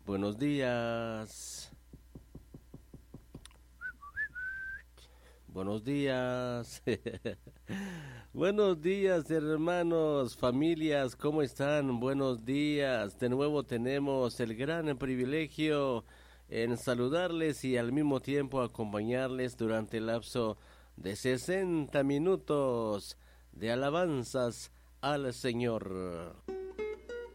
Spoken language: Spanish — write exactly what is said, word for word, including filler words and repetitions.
Buenos días. Buenos días. Buenos días, hermanos, familias, ¿cómo están? Buenos días. De nuevo tenemos el gran privilegio en saludarles y al mismo tiempo acompañarles durante el lapso de sesenta minutos de alabanzas al Señor.